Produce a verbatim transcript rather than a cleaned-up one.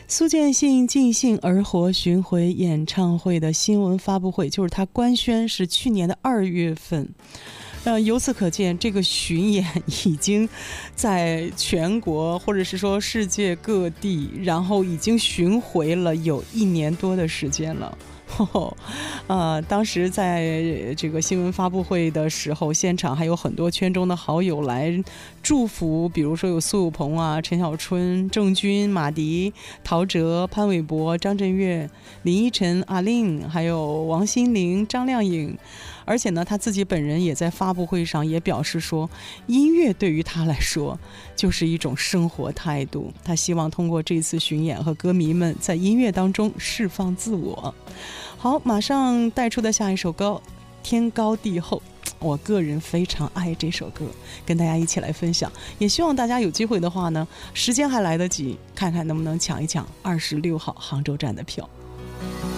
苏建信尽兴而活巡回演唱会的新闻发布会，就是他官宣是去年的二月份。呃，由此可见，这个巡演已经在全国或者是说世界各地，然后已经巡回了有一年多的时间了。哦，呃，当时在这个新闻发布会的时候，现场还有很多圈中的好友来祝福，比如说有苏有朋啊、陈小春、郑钧、马迪、陶喆、潘玮柏、张震岳、林依晨、阿令，还有王心凌、张靓颖。而且呢，他自己本人也在发布会上也表示说，音乐对于他来说就是一种生活态度，他希望通过这次巡演和歌迷们在音乐当中释放自我。好，马上带出的下一首歌《天高地厚》，我个人非常爱这首歌，跟大家一起来分享。也希望大家有机会的话呢，时间还来得及，看看能不能抢一抢二十六号杭州站的票。